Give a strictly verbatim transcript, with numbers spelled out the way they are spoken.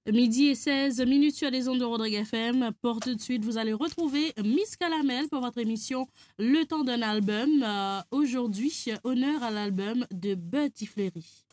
Midi et seize minutes sur les ondes de Rodrigue F M. Pour tout de suite, vous allez retrouver Miss Calamel pour votre émission Le temps d'un album. Euh, Aujourd'hui, honneur à l'album de Betty Fleury.